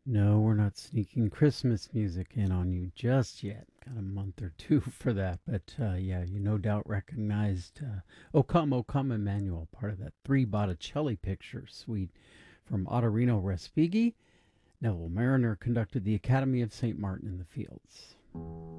No, we're not sneaking Christmas music in on you just yet. Got a month or two for that. But yeah, you no doubt recognized O Come Emmanuel, part of that three Botticelli picture suite from Ottorino Respighi. Neville Mariner conducted the Academy of St. Martin in the Fields.